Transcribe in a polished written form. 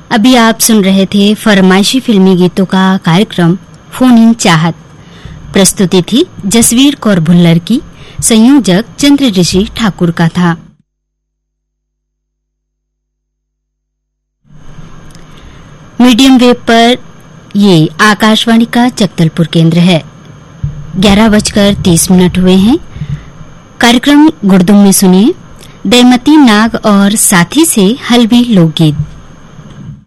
अभी आप सुन रहे थे फरमाइशी फिल्मी गीतों का कार्यक्रम फोन इन चाहत। प्रस्तुति थी जसवीर कौर भुल्लर की, संयोजक चंद्र ऋषि ठाकुर का था। मीडियम वेव पर ये आकाशवाणी का जगदलपुर केंद्र है। 11:30 हुए हैं। कार्यक्रम गुड़दुम में सुनिए दैमती नाग और साथी से हलवी लोकगीत।